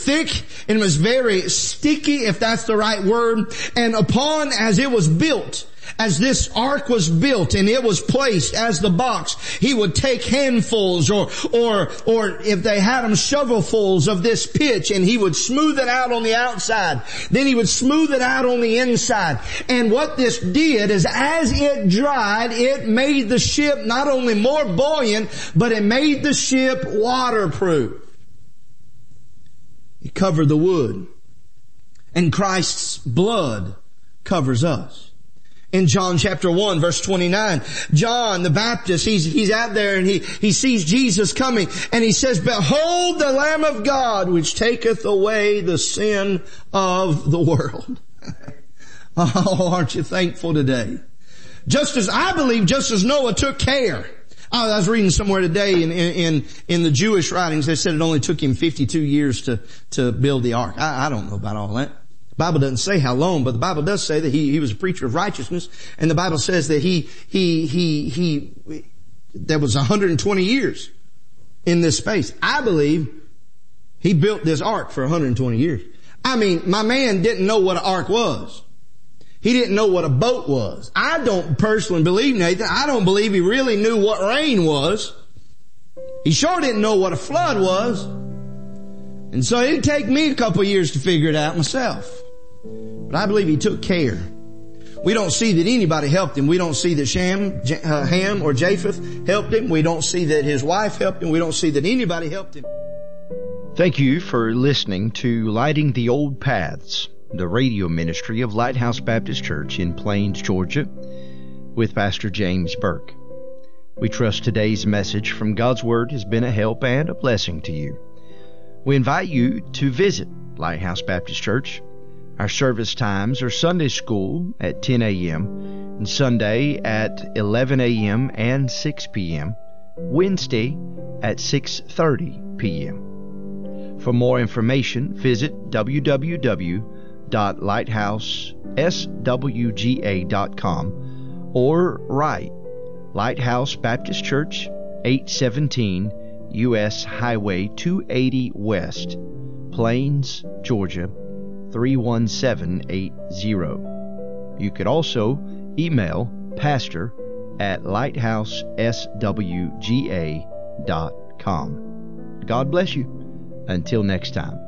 thick and it was very sticky, if that's the right word. And upon, as it was built, as this ark was built and it was placed as the box, he would take handfuls or if they had them, shovelfuls of this pitch, and he would smooth it out on the outside. Then he would smooth it out on the inside. And what this did is, as it dried, it made the ship not only more buoyant, but it made the ship waterproof. It covered the wood. And Christ's blood covers us. In John chapter 1 verse 29, John the Baptist, he's out there and he sees Jesus coming and he says, "Behold the Lamb of God which taketh away the sin of the world." Oh, aren't you thankful today? Just as Noah took care. I was reading somewhere today in the Jewish writings, they said it only took him 52 years to build the ark. I don't know about all that. The Bible doesn't say how long, but the Bible does say that he was a preacher of righteousness, and the Bible says that there was 120 years in this space. I believe he built this ark for 120 years. I mean, my man didn't know what an ark was. He didn't know what a boat was. I don't personally believe, Nathan, I don't believe he really knew what rain was. He sure didn't know what a flood was. And so it'd take me a couple of years to figure it out myself. But I believe he took care. We don't see that anybody helped him. We don't see that Ham or Japheth helped him. We don't see that his wife helped him. We don't see that anybody helped him. Thank you for listening to Lighting the Old Paths, the radio ministry of Lighthouse Baptist Church in Plains, Georgia, with Pastor James Burke. We trust today's message from God's Word has been a help and a blessing to you. We invite you to visit Lighthouse Baptist Church. Our service times are Sunday school at 10 a.m. and Sunday at 11 a.m. and 6 p.m., Wednesday at 6:30 p.m. For more information, visit www.lighthouseswga.com or write Lighthouse Baptist Church, 817 U.S. Highway 280 West, Plains, Georgia, 31780. You could also email pastor@lighthouseswga.com. God bless you. Until next time.